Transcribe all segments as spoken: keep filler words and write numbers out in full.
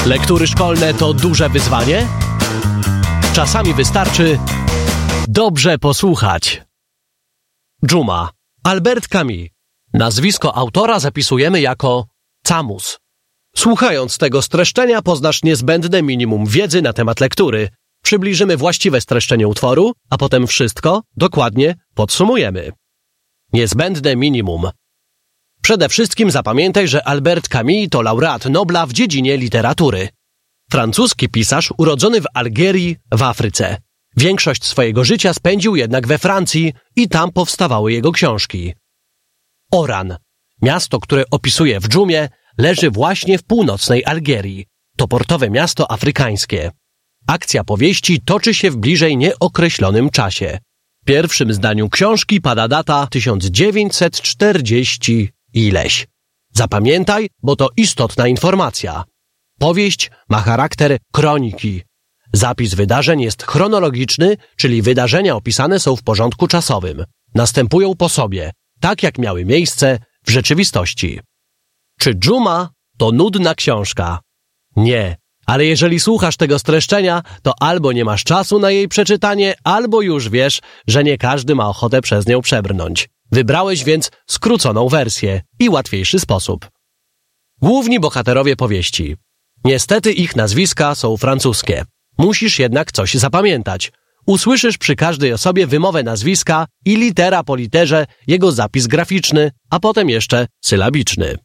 Lektury szkolne to duże wyzwanie? Czasami wystarczy dobrze posłuchać. Dżuma. Albert Camus. Nazwisko autora zapisujemy jako Camus. Słuchając tego streszczenia poznasz niezbędne minimum wiedzy na temat lektury. Przybliżymy właściwe streszczenie utworu, a potem wszystko dokładnie podsumujemy. Niezbędne minimum. Przede wszystkim zapamiętaj, że Albert Camus to laureat Nobla w dziedzinie literatury. Francuski pisarz urodzony w Algierii w Afryce. Większość swojego życia spędził jednak we Francji i tam powstawały jego książki. Oran. Miasto, które opisuje w dżumie, leży właśnie w północnej Algierii. To portowe miasto afrykańskie. Akcja powieści toczy się w bliżej nieokreślonym czasie. W pierwszym zdaniu książki pada data tysiąc dziewięćset czterdziesty ileś. Zapamiętaj, bo to istotna informacja. Powieść ma charakter kroniki. Zapis wydarzeń jest chronologiczny, czyli wydarzenia opisane są w porządku czasowym. Następują po sobie, tak jak miały miejsce w rzeczywistości. Czy dżuma to nudna książka? Nie, ale jeżeli słuchasz tego streszczenia, to albo nie masz czasu na jej przeczytanie, albo już wiesz, że nie każdy ma ochotę przez nią przebrnąć. Wybrałeś więc skróconą wersję i łatwiejszy sposób. Główni bohaterowie powieści. Niestety ich nazwiska są francuskie. Musisz jednak coś zapamiętać. Usłyszysz przy każdej osobie wymowę nazwiska i litera po literze jego zapis graficzny, a potem jeszcze sylabiczny.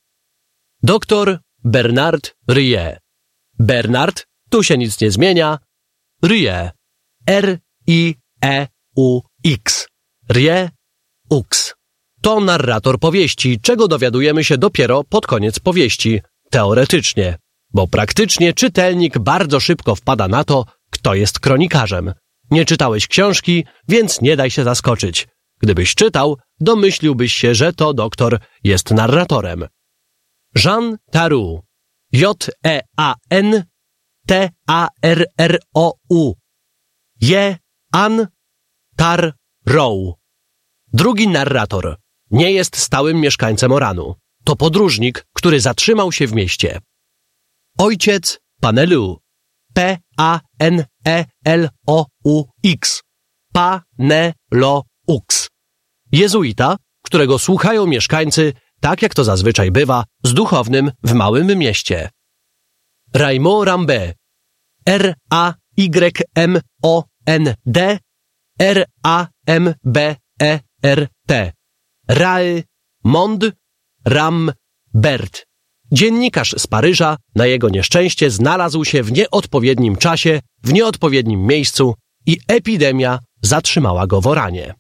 Doktor Bernard Rieux. Bernard, tu się nic nie zmienia. Rieux. R I E U X. Rieux Ux. To narrator powieści, czego dowiadujemy się dopiero pod koniec powieści, teoretycznie. Bo praktycznie czytelnik bardzo szybko wpada na to, kto jest kronikarzem. Nie czytałeś książki, więc nie daj się zaskoczyć. Gdybyś czytał, domyśliłbyś się, że to doktor jest narratorem. Jean Tarrou. J E A N T A R R O U. Jean Tarrou. Drugi narrator. Nie jest stałym mieszkańcem Oranu. To podróżnik, który zatrzymał się w mieście. Ojciec Panelu. P A N E L O U X. Paneleux. Jezuita, którego słuchają mieszkańcy, tak jak to zazwyczaj bywa, z duchownym w małym mieście. Raymond Rambert. R A Y M O N D R A M B E R T. Raymond Rambert. Dziennikarz z Paryża, na jego nieszczęście, znalazł się w nieodpowiednim czasie, w nieodpowiednim miejscu i epidemia zatrzymała go w Oranie.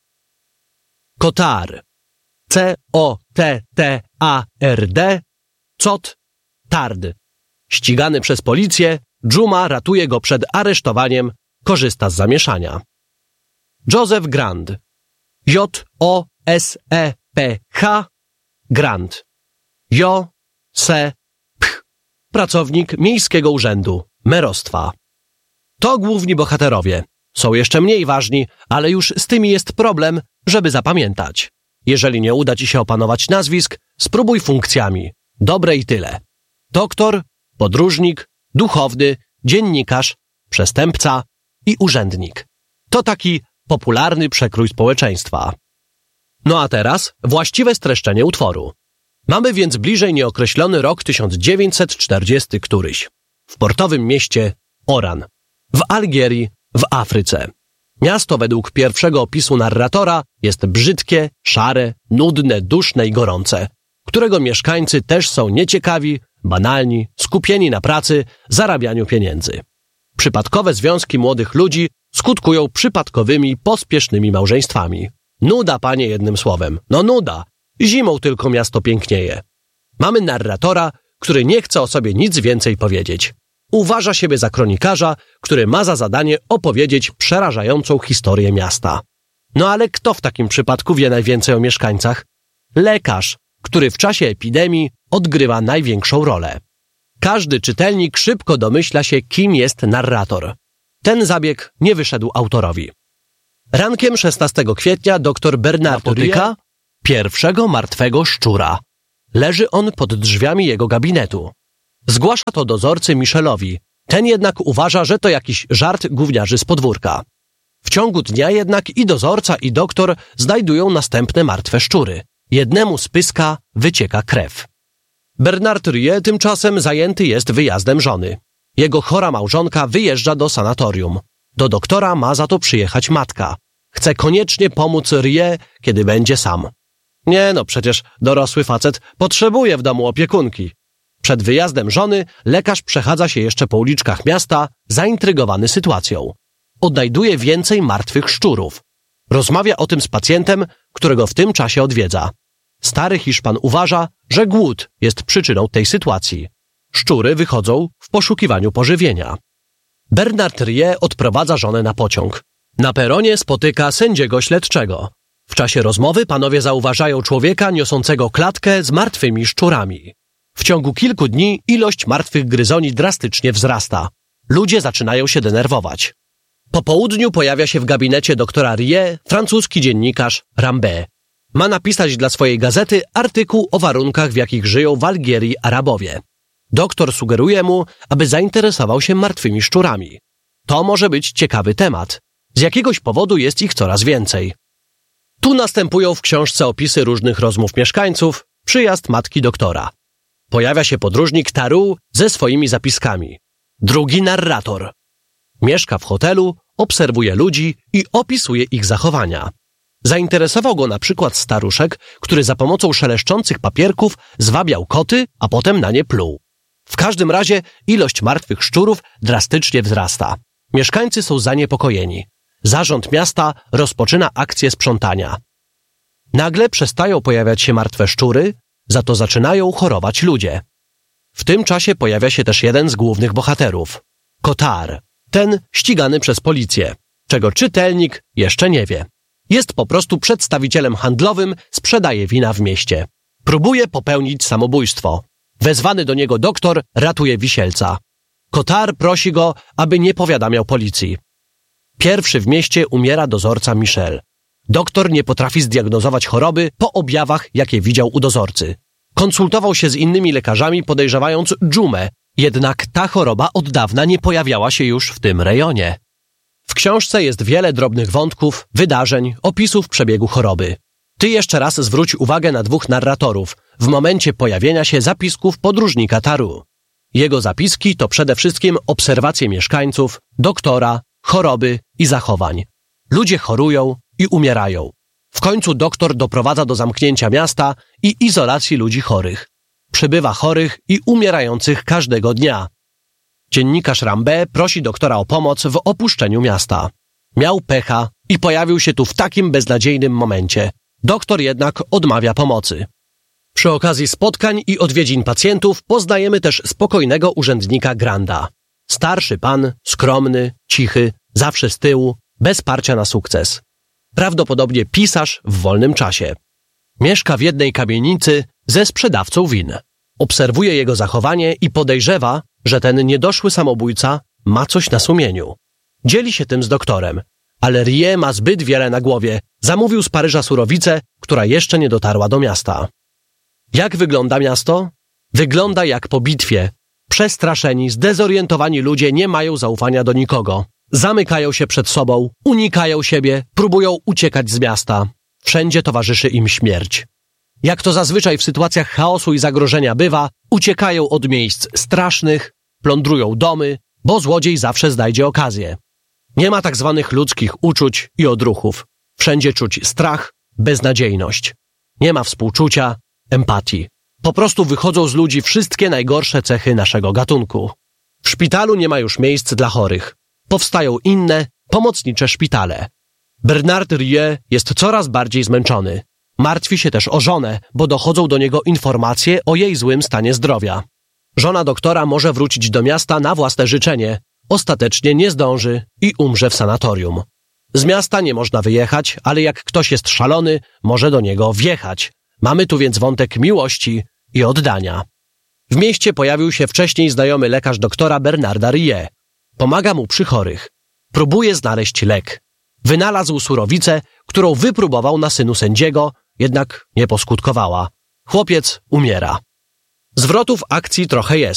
Cotard. C O T T A R D. Cot Tard. Ścigany przez policję, dżuma ratuje go przed aresztowaniem, korzysta z zamieszania. Joseph Grand. J O S E P H. Grand. Jo Se Pch. Pracownik Miejskiego Urzędu Merostwa. To główni bohaterowie. Są jeszcze mniej ważni, ale już z tymi jest problem, żeby zapamiętać. Jeżeli nie uda ci się opanować nazwisk, spróbuj funkcjami. Dobre i tyle. Doktor, podróżnik, duchowny, dziennikarz, przestępca i urzędnik. To taki popularny przekrój społeczeństwa. No a teraz właściwe streszczenie utworu. Mamy więc bliżej nieokreślony rok tysiąc dziewięćset czterdziesty któryś. W portowym mieście Oran. W Algierii, w Afryce. Miasto według pierwszego opisu narratora jest brzydkie, szare, nudne, duszne i gorące, którego mieszkańcy też są nieciekawi, banalni, skupieni na pracy, zarabianiu pieniędzy. Przypadkowe związki młodych ludzi skutkują przypadkowymi, pospiesznymi małżeństwami. Nuda, panie, jednym słowem. No nuda. Zimą tylko miasto pięknieje. Mamy narratora, który nie chce o sobie nic więcej powiedzieć. Uważa siebie za kronikarza, który ma za zadanie opowiedzieć przerażającą historię miasta. No ale kto w takim przypadku wie najwięcej o mieszkańcach? Lekarz, który w czasie epidemii odgrywa największą rolę. Każdy czytelnik szybko domyśla się, kim jest narrator. Ten zabieg nie wyszedł autorowi. Rankiem szesnastego kwietnia dr Bernard napotyka pierwszego martwego szczura. Leży on pod drzwiami jego gabinetu. Zgłasza to dozorcy Michelowi. Ten jednak uważa, że to jakiś żart gówniarzy z podwórka. W ciągu dnia jednak i dozorca, i doktor znajdują następne martwe szczury. Jednemu z pyska wycieka krew. Bernard Rieu tymczasem zajęty jest wyjazdem żony. Jego chora małżonka wyjeżdża do sanatorium. Do doktora ma za to przyjechać matka. Chce koniecznie pomóc Rieu, kiedy będzie sam. Nie no, przecież dorosły facet potrzebuje w domu opiekunki. Przed wyjazdem żony lekarz przechadza się jeszcze po uliczkach miasta, zaintrygowany sytuacją. Odnajduje więcej martwych szczurów. Rozmawia o tym z pacjentem, którego w tym czasie odwiedza. Stary Hiszpan uważa, że głód jest przyczyną tej sytuacji. Szczury wychodzą w poszukiwaniu pożywienia. Bernard Rieu odprowadza żonę na pociąg. Na peronie spotyka sędziego śledczego. W czasie rozmowy panowie zauważają człowieka niosącego klatkę z martwymi szczurami. W ciągu kilku dni ilość martwych gryzoni drastycznie wzrasta. Ludzie zaczynają się denerwować. Po południu pojawia się w gabinecie doktora Rieu francuski dziennikarz Rambert. Ma napisać dla swojej gazety artykuł o warunkach, w jakich żyją w Algierii Arabowie. Doktor sugeruje mu, aby zainteresował się martwymi szczurami. To może być ciekawy temat. Z jakiegoś powodu jest ich coraz więcej. Tu następują w książce opisy różnych rozmów mieszkańców, przyjazd matki doktora. Pojawia się podróżnik Taru ze swoimi zapiskami. Drugi narrator. Mieszka w hotelu, obserwuje ludzi i opisuje ich zachowania. Zainteresował go na przykład staruszek, który za pomocą szeleszczących papierków zwabiał koty, a potem na nie pluł. W każdym razie ilość martwych szczurów drastycznie wzrasta. Mieszkańcy są zaniepokojeni. Zarząd miasta rozpoczyna akcję sprzątania. Nagle przestają pojawiać się martwe szczury, za to zaczynają chorować ludzie. W tym czasie pojawia się też jeden z głównych bohaterów. Cotard. Ten ścigany przez policję, czego czytelnik jeszcze nie wie. Jest po prostu przedstawicielem handlowym, sprzedaje wina w mieście. Próbuje popełnić samobójstwo. Wezwany do niego doktor ratuje wisielca. Cotard prosi go, aby nie powiadamiał policji. Pierwszy w mieście umiera dozorca Michel. Doktor nie potrafi zdiagnozować choroby po objawach, jakie widział u dozorcy. Konsultował się z innymi lekarzami, podejrzewając dżumę, jednak ta choroba od dawna nie pojawiała się już w tym rejonie. W książce jest wiele drobnych wątków, wydarzeń, opisów przebiegu choroby. Ty jeszcze raz zwróć uwagę na dwóch narratorów w momencie pojawienia się zapisków podróżnika Taru. Jego zapiski to przede wszystkim obserwacje mieszkańców, doktora, choroby i zachowań. Ludzie chorują i umierają. W końcu doktor doprowadza do zamknięcia miasta i izolacji ludzi chorych. Przybywa chorych i umierających każdego dnia. Dziennikarz Rambert prosi doktora o pomoc w opuszczeniu miasta. Miał pecha i pojawił się tu w takim beznadziejnym momencie. Doktor jednak odmawia pomocy. Przy okazji spotkań i odwiedzin pacjentów poznajemy też spokojnego urzędnika Granda. Starszy pan, skromny, cichy, zawsze z tyłu, bez parcia na sukces. Prawdopodobnie pisarz w wolnym czasie. Mieszka w jednej kamienicy ze sprzedawcą win. Obserwuje jego zachowanie i podejrzewa, że ten niedoszły samobójca ma coś na sumieniu. Dzieli się tym z doktorem, ale Rieu ma zbyt wiele na głowie. Zamówił z Paryża surowicę, która jeszcze nie dotarła do miasta. Jak wygląda miasto? Wygląda jak po bitwie. Przestraszeni, zdezorientowani ludzie nie mają zaufania do nikogo. Zamykają się przed sobą, unikają siebie, próbują uciekać z miasta. Wszędzie towarzyszy im śmierć. Jak to zazwyczaj w sytuacjach chaosu i zagrożenia bywa, uciekają od miejsc strasznych, plądrują domy, bo złodziej zawsze znajdzie okazję. Nie ma tak zwanych ludzkich uczuć i odruchów. Wszędzie czuć strach, beznadziejność. Nie ma współczucia, empatii. Po prostu wychodzą z ludzi wszystkie najgorsze cechy naszego gatunku. W szpitalu nie ma już miejsc dla chorych. Powstają inne, pomocnicze szpitale. Bernard Rieu jest coraz bardziej zmęczony. Martwi się też o żonę, bo dochodzą do niego informacje o jej złym stanie zdrowia. Żona doktora może wrócić do miasta na własne życzenie. Ostatecznie nie zdąży i umrze w sanatorium. Z miasta nie można wyjechać, ale jak ktoś jest szalony, może do niego wjechać. Mamy tu więc wątek miłości i oddania. W mieście pojawił się wcześniej znajomy lekarz doktora Bernarda Rieu. Pomaga mu przy chorych. Próbuje znaleźć lek. Wynalazł surowicę, którą wypróbował na synu sędziego, jednak nie poskutkowała. Chłopiec umiera. Zwrotów akcji trochę jest.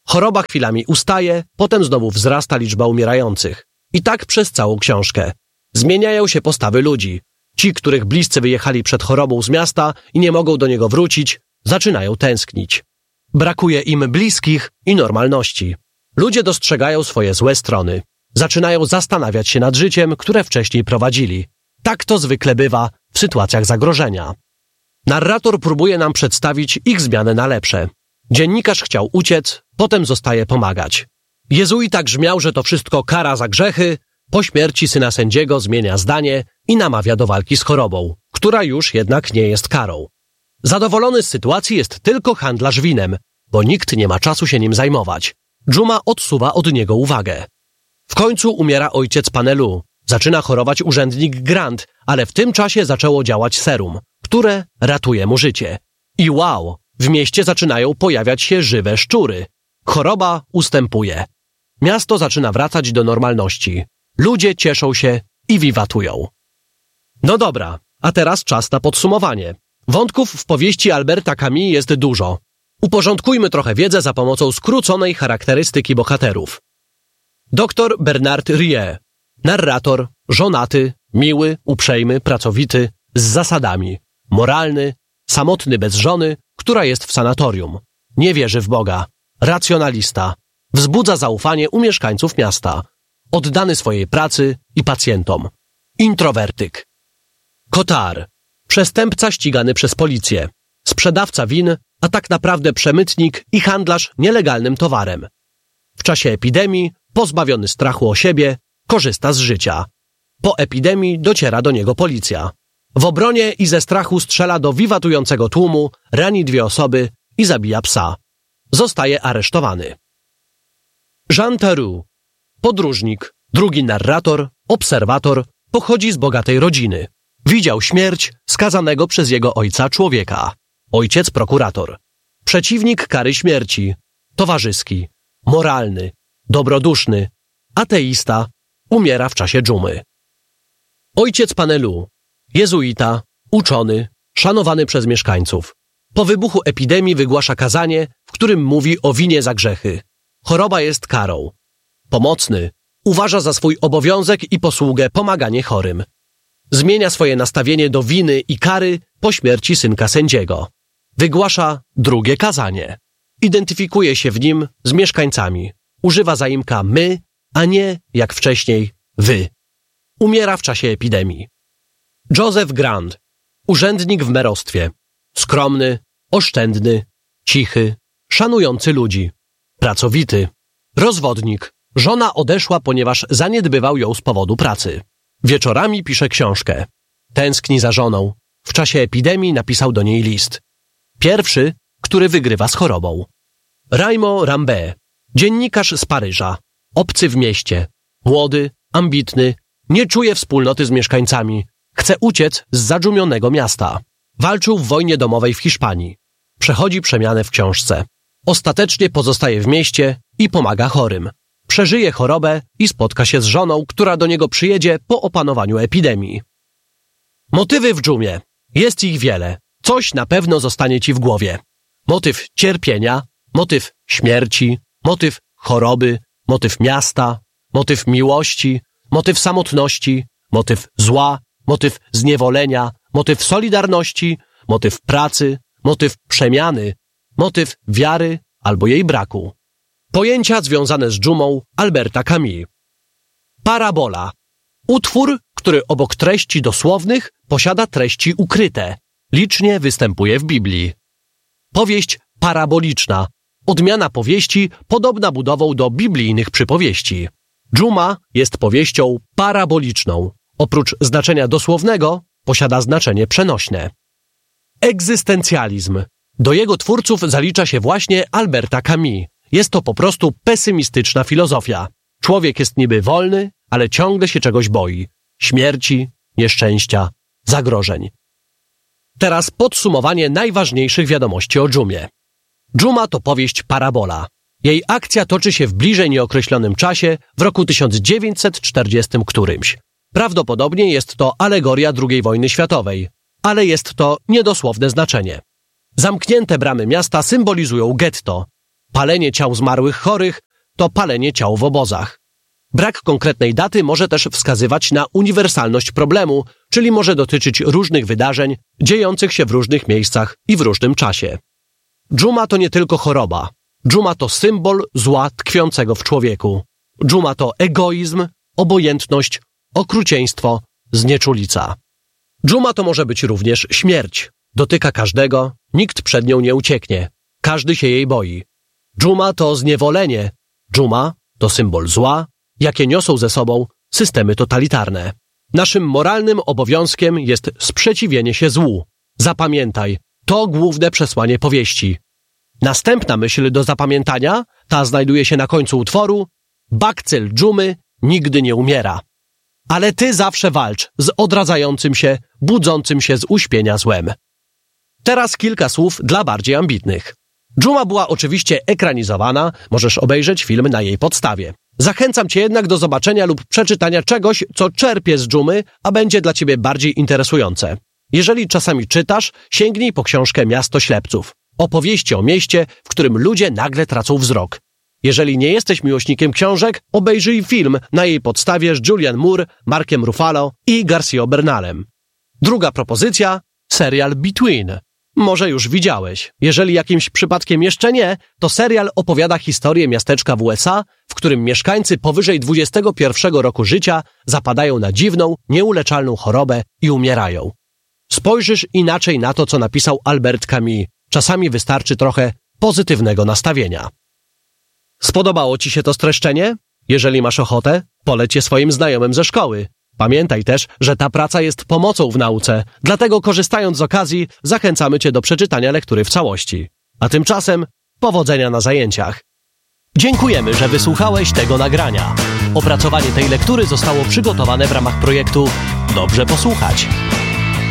Choroba chwilami ustaje, potem znowu wzrasta liczba umierających. I tak przez całą książkę. Zmieniają się postawy ludzi. Ci, których bliscy wyjechali przed chorobą z miasta i nie mogą do niego wrócić, zaczynają tęsknić. Brakuje im bliskich i normalności. Ludzie dostrzegają swoje złe strony. Zaczynają zastanawiać się nad życiem, które wcześniej prowadzili. Tak to zwykle bywa w sytuacjach zagrożenia. Narrator próbuje nam przedstawić ich zmianę na lepsze. Dziennikarz chciał uciec, potem zostaje pomagać. Jezuita grzmiał, że to wszystko kara za grzechy, po śmierci syna sędziego zmienia zdanie i namawia do walki z chorobą, która już jednak nie jest karą. Zadowolony z sytuacji jest tylko handlarz winem, bo nikt nie ma czasu się nim zajmować. Dżuma odsuwa od niego uwagę. W końcu umiera ojciec Panelu. Zaczyna chorować urzędnik Grant, ale w tym czasie zaczęło działać serum, które ratuje mu życie. I wow, w mieście zaczynają pojawiać się żywe szczury. Choroba ustępuje. Miasto zaczyna wracać do normalności. Ludzie cieszą się i wiwatują. No dobra, a teraz czas na podsumowanie. Wątków w powieści Alberta Camus jest dużo. Uporządkujmy trochę wiedzę za pomocą skróconej charakterystyki bohaterów. Doktor Bernard Rie. Narrator, żonaty, miły, uprzejmy, pracowity, z zasadami. Moralny, samotny bez żony, która jest w sanatorium. Nie wierzy w Boga. Racjonalista. Wzbudza zaufanie u mieszkańców miasta. Oddany swojej pracy i pacjentom. Introwertyk. Cotard. Przestępca ścigany przez policję. Sprzedawca win, a tak naprawdę przemytnik i handlarz nielegalnym towarem. W czasie epidemii, pozbawiony strachu o siebie, korzysta z życia. Po epidemii dociera do niego policja. W obronie i ze strachu strzela do wiwatującego tłumu, rani dwie osoby i zabija psa. Zostaje aresztowany. Jean Theroux. Podróżnik, drugi narrator, obserwator, pochodzi z bogatej rodziny. Widział śmierć skazanego przez jego ojca człowieka. Ojciec prokurator. Przeciwnik kary śmierci. Towarzyski. Moralny. Dobroduszny. Ateista. Umiera w czasie dżumy. Ojciec Panelu. Jezuita. Uczony. Szanowany przez mieszkańców. Po wybuchu epidemii wygłasza kazanie, w którym mówi o winie za grzechy. Choroba jest karą. Pomocny. Uważa za swój obowiązek i posługę pomaganie chorym. Zmienia swoje nastawienie do winy i kary po śmierci synka sędziego. Wygłasza drugie kazanie. Identyfikuje się w nim z mieszkańcami. Używa zaimka my, a nie, jak wcześniej, wy. Umiera w czasie epidemii. Joseph Grant. Urzędnik w merostwie. Skromny, oszczędny, cichy, szanujący ludzi. Pracowity. Rozwodnik. Żona odeszła, ponieważ zaniedbywał ją z powodu pracy. Wieczorami pisze książkę. Tęskni za żoną. W czasie epidemii napisał do niej list. Pierwszy, który wygrywa z chorobą. Raymond Rambert. Dziennikarz z Paryża. Obcy w mieście. Młody, ambitny, nie czuje wspólnoty z mieszkańcami. Chce uciec z zadżumionego miasta. Walczył w wojnie domowej w Hiszpanii. Przechodzi przemianę w książce. Ostatecznie pozostaje w mieście i pomaga chorym. Przeżyje chorobę i spotka się z żoną, która do niego przyjedzie po opanowaniu epidemii. Motywy w dżumie. Jest ich wiele. Coś na pewno zostanie ci w głowie. Motyw cierpienia, motyw śmierci, motyw choroby, motyw miasta, motyw miłości, motyw samotności, motyw zła, motyw zniewolenia, motyw solidarności, motyw pracy, motyw przemiany, motyw wiary albo jej braku. Pojęcia związane z dżumą Alberta Camus. Parabola. Utwór, który obok treści dosłownych posiada treści ukryte. Licznie występuje w Biblii. Powieść paraboliczna. Odmiana powieści podobna budową do biblijnych przypowieści. Dżuma jest powieścią paraboliczną. Oprócz znaczenia dosłownego posiada znaczenie przenośne. Egzystencjalizm. Do jego twórców zalicza się właśnie Alberta Camus. Jest to po prostu pesymistyczna filozofia. Człowiek jest niby wolny, ale ciągle się czegoś boi. Śmierci, nieszczęścia, zagrożeń. Teraz podsumowanie najważniejszych wiadomości o dżumie. Dżuma to powieść parabola. Jej akcja toczy się w bliżej nieokreślonym czasie w roku tysiąc dziewięćset czterdziestym którymś. Prawdopodobnie jest to alegoria drugiej wojny światowej, ale jest to niedosłowne znaczenie. Zamknięte bramy miasta symbolizują getto. palenie ciał zmarłych chorych to palenie ciał w obozach. Brak konkretnej daty może też wskazywać na uniwersalność problemu, czyli może dotyczyć różnych wydarzeń dziejących się w różnych miejscach i w różnym czasie. Dżuma to nie tylko choroba. Dżuma to symbol zła tkwiącego w człowieku. Dżuma to egoizm, obojętność, okrucieństwo, znieczulica. Dżuma to może być również śmierć. Dotyka każdego, nikt przed nią nie ucieknie. Każdy się jej boi. Dżuma to zniewolenie. Dżuma to symbol zła, jakie niosą ze sobą systemy totalitarne. Naszym moralnym obowiązkiem jest sprzeciwienie się złu. Zapamiętaj, to główne przesłanie powieści. Następna myśl do zapamiętania, ta znajduje się na końcu utworu: bakcyl dżumy nigdy nie umiera. Ale ty zawsze walcz z odradzającym się, budzącym się z uśpienia złem. Teraz kilka słów dla bardziej ambitnych. Dżuma była oczywiście ekranizowana, możesz obejrzeć film na jej podstawie. Zachęcam cię jednak do zobaczenia lub przeczytania czegoś, co czerpie z dżumy, a będzie dla ciebie bardziej interesujące. Jeżeli czasami czytasz, sięgnij po książkę Miasto Ślepców. Opowieści o mieście, w którym ludzie nagle tracą wzrok. Jeżeli nie jesteś miłośnikiem książek, obejrzyj film na jej podstawie z Julianne Moore, Markiem Ruffalo i García Bernalem. Druga propozycja, serial Between. Może już widziałeś. Jeżeli jakimś przypadkiem jeszcze nie, to serial opowiada historię miasteczka w U S A, w którym mieszkańcy powyżej dwudziestego pierwszego roku życia zapadają na dziwną, nieuleczalną chorobę i umierają. Spojrzysz inaczej na to, co napisał Albert Camus. Czasami wystarczy trochę pozytywnego nastawienia. Spodobało ci się to streszczenie? Jeżeli masz ochotę, poleć je swoim znajomym ze szkoły. Pamiętaj też, że ta praca jest pomocą w nauce, dlatego korzystając z okazji zachęcamy cię do przeczytania lektury w całości. A tymczasem powodzenia na zajęciach. Dziękujemy, że wysłuchałeś tego nagrania. Opracowanie tej lektury zostało przygotowane w ramach projektu Dobrze posłuchać.